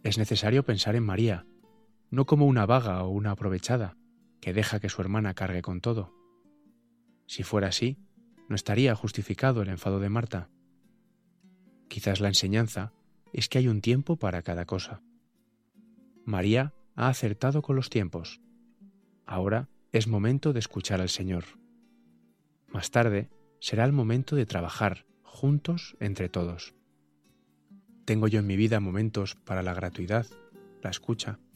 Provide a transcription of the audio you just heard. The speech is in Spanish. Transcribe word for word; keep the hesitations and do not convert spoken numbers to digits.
Es necesario pensar en María, no como una vaga o una aprovechada, que deja que su hermana cargue con todo. Si fuera así, no estaría justificado el enfado de Marta. Quizás la enseñanza es que hay un tiempo para cada cosa. María ha acertado con los tiempos. Ahora es momento de escuchar al Señor. Más tarde será el momento de trabajar juntos entre todos. Tengo yo en mi vida momentos para la gratuidad, la escucha,